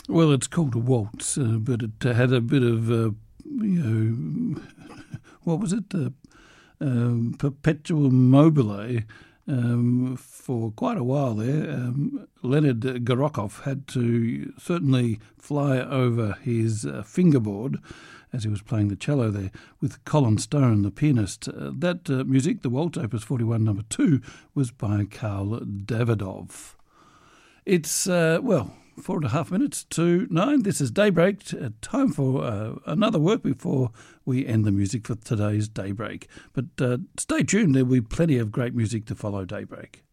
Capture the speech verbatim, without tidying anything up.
Well, it's called a waltz, uh, but it had a bit of, uh, you know, what was it? Uh, um, perpetuum mobile. Um, for quite a while there, um, Leonard Gorokov had to certainly fly over his uh, fingerboard as he was playing the cello there with Colin Stone, the pianist. Uh, that uh, music, the waltz, Opus forty-one, number two, was by Karl Davidov. It's, uh, well, four and a half minutes to nine. This is Daybreak. Uh, time for uh, another work before we end the music for today's Daybreak. But uh, stay tuned. There will be plenty of great music to follow Daybreak.